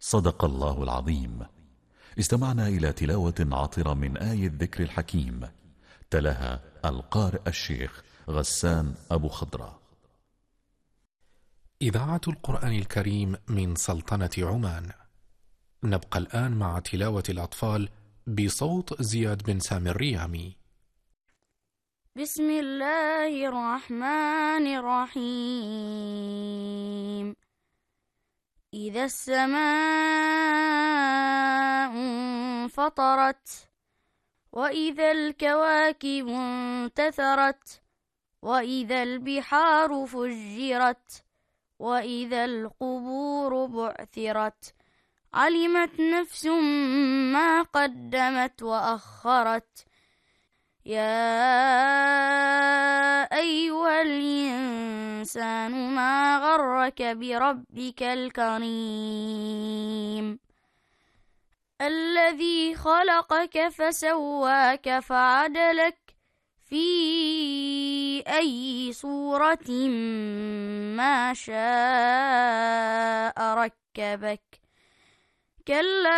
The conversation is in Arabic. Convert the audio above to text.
صدق الله العظيم. استمعنا إلى تلاوة عطرة من آية الذكر الحكيم، تلاها القارئ الشيخ غسان أبو خضرة. إذاعة القرآن الكريم من سلطنة عمان. نبقى الآن مع تلاوة الأطفال بصوت زياد بن سامي الريامي. بسم الله الرحمن الرحيم. إذا السماء انفطرت، وإذا الكواكب انتثرت، وإذا البحار فجرت، وإذا القبور بعثرت، علمت نفس ما قدمت وأخرت. يا أيها الإنسان ما غرك بربك الكريم الذي خلقك فسواك فعدلك في أي صورة ما شاء ركبك. كلا